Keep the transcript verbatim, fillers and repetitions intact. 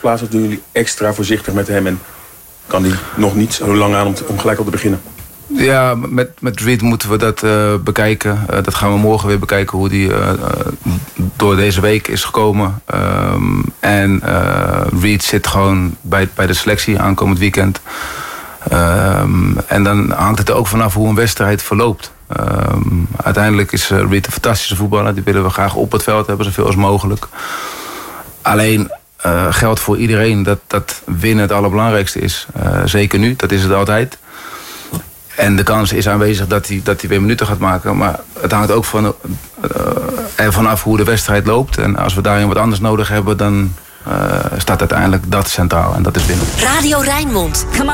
basisplaats of doen jullie extra voorzichtig met hem en kan hij nog niet zo lang aan om, te, om gelijk al te beginnen? Ja, met, met Reed moeten we dat uh, bekijken. Uh, dat gaan we morgen weer bekijken hoe die uh, door deze week is gekomen. Um, en uh, Reed zit gewoon bij, bij de selectie aankomend weekend. Um, en dan hangt het er ook vanaf hoe een wedstrijd verloopt. Um, uiteindelijk is uh, Reed een fantastische voetballer. Die willen we graag op het veld hebben, zoveel als mogelijk. Alleen uh, geldt voor iedereen dat, dat winnen het allerbelangrijkste is. Uh, zeker nu, dat is het altijd. En de kans is aanwezig dat hij, dat hij weer minuten gaat maken. Maar het hangt ook van, uh, ervan af hoe de wedstrijd loopt. En als we daarin wat anders nodig hebben, dan uh, staat uiteindelijk dat centraal. En dat is winnen. Radio Rijnmond. Come on.